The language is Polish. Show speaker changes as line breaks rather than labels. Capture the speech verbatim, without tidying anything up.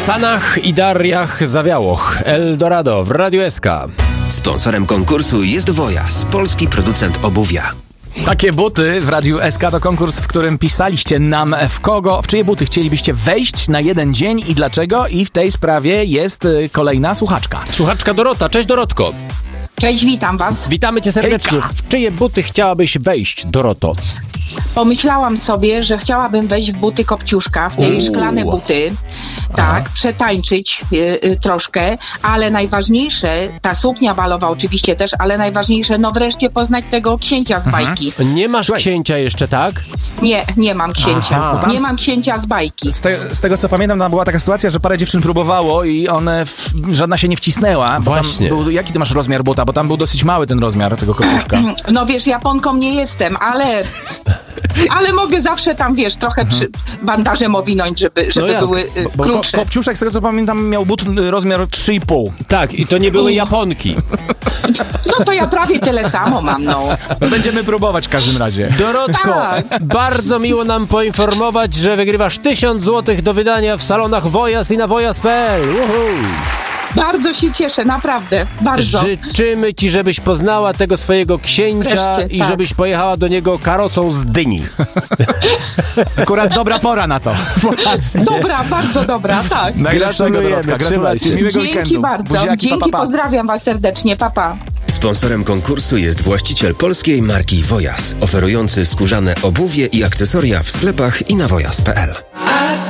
Sanach i Dariach Zawiałoch. Eldorado w Radiu S K.
Sponsorem konkursu jest Wojas, polski producent obuwia.
Takie buty w Radiu S K to konkurs, w którym pisaliście nam, w kogo, w czyje buty chcielibyście wejść na jeden dzień i dlaczego. I w tej sprawie jest y, kolejna słuchaczka.
Słuchaczka Dorota. Cześć, Dorotko.
Cześć, witam was.
Witamy cię serdecznie.
Hejka.
W czyje buty chciałabyś wejść, Doroto?
Pomyślałam sobie, że chciałabym wejść w buty Kopciuszka, w te
Uuu.
szklane buty. Tak,
Aha.
przetańczyć y, y, troszkę, ale najważniejsze, ta suknia balowa oczywiście też, ale najważniejsze, no wreszcie poznać tego księcia z bajki.
Nie masz
Słuchaj.
księcia jeszcze, tak?
Nie, nie mam księcia.
Aha.
Nie mam księcia z bajki.
Z, te, z tego co pamiętam, tam była taka sytuacja, że parę dziewczyn próbowało i one, w, żadna się nie wcisnęła. Bo
Właśnie.
Tam był, jaki ty masz rozmiar buta? Bo tam był dosyć mały ten rozmiar tego kopciuszka.
No wiesz, Japonką nie jestem, ale... Ale mogę zawsze tam, wiesz, trochę przy bandażem owinąć, żeby, żeby
jasne.
były y,
Bo ko,
krótsze.
kopciuszek, z tego co pamiętam, miał but y, rozmiar trzy i pół.
Tak, i to nie były Japonki.
No to ja prawie tyle samo mam, no.
No, będziemy próbować w każdym razie.
Dorotko,
Tak.
bardzo miło nam poinformować, że wygrywasz tysiąc złotych do wydania w salonach Wojas i na wojas kropka p l. Uhu.
Bardzo się cieszę, naprawdę, bardzo.
Życzymy ci, żebyś poznała tego swojego księcia
Wreszcie,
i
tak.
żebyś pojechała do niego karocą z dyni.
Akurat dobra pora na to.
Dobra, bardzo dobra, tak.
Najlepszego,
Gratulujemy,
Dorotka. Gratulacje.
trzymajcie.
Miłego
Dzięki
weekendu.
bardzo,
Buziaki,
dzięki,
pa, pa, pa.
pozdrawiam was serdecznie, papa.
Sponsorem konkursu jest właściciel polskiej marki Wojas, oferujący skórzane obuwie i akcesoria w sklepach i na wojas kropka p l.